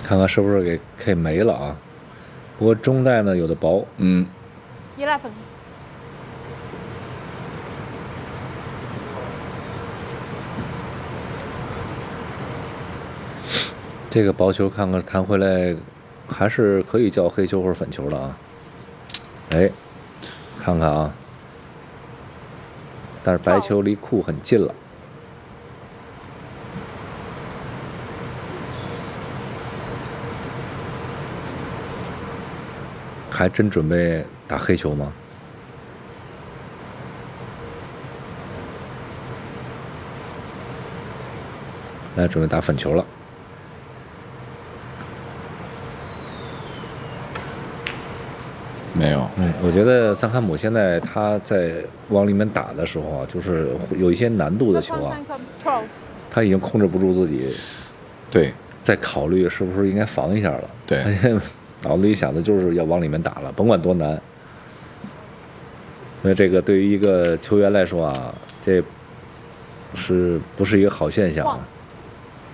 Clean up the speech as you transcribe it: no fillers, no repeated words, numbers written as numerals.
看看是不是给 K 没了啊？不过中带呢有的薄。 11。 这个薄球看看弹回来，还是可以叫黑球或者粉球的啊。哎，看看啊，但是白球离库很近了。还真准备打黑球吗？来，准备打粉球了。 没有。 我觉得桑坎姆现在他在往里面打的时候啊，就是有一些难度的球啊，他已经控制不住自己。 对， 在考虑是不是应该防一下了。 对， 脑子里想的就是要往里面打了，甭管多难。那这个对于一个球员来说啊，这是不是一个好现象啊？